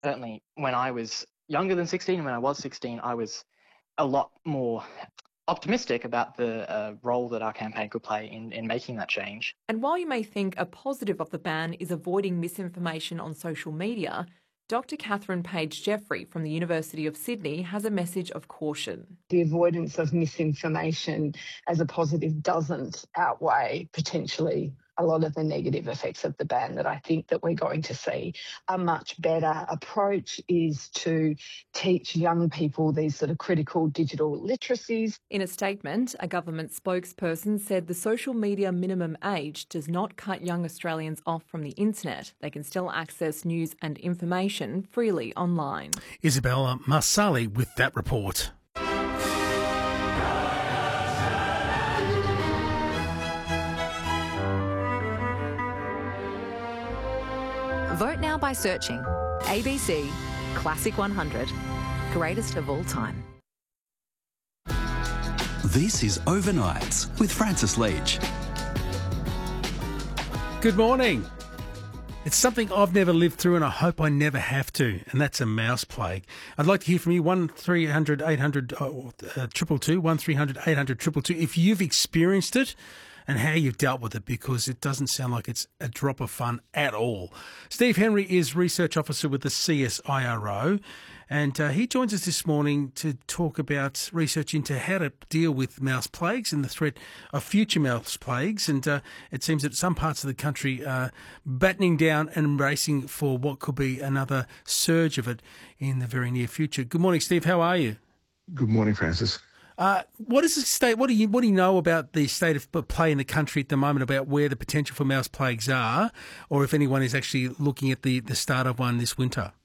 Certainly, when I was younger than 16 and when I was 16, I was a lot more optimistic about the role that our campaign could play in making that change. And while you may think a positive of the ban is avoiding misinformation on social media, Dr. Catherine Page Jeffrey from the University of Sydney has a message of caution. The avoidance of misinformation as a positive doesn't outweigh potentially a lot of the negative effects of the ban that I think that we're going to see. A much better approach is to teach young people these sort of critical digital literacies. In a statement, a government spokesperson said the social media minimum age does not cut young Australians off from the internet. They can still access news and information freely online. Isabella Marsali with that report. Vote now by searching ABC Classic 100, greatest of all time. This is Overnights with Francis Leach. Good morning. It's something I've never lived through and I hope I never have to, and that's a mouse plague. I'd like to hear from you, 1300 800 222, 1300 800 222, if you've experienced it and how you've dealt with it, because it doesn't sound like it's a drop of fun at all. Steve Henry is Research Officer with the CSIRO, and he joins us this morning to talk about research into how to deal with mouse plagues and the threat of future mouse plagues. And it seems that some parts of the country are battening down and bracing for what could be another surge of it in the very near future. Good morning, Steve. How are you? Good morning, Francis. What is the state? What do you know about the state of play in the country at the moment about where the potential for mouse plagues are, or if anyone is actually looking at the start of one this winter?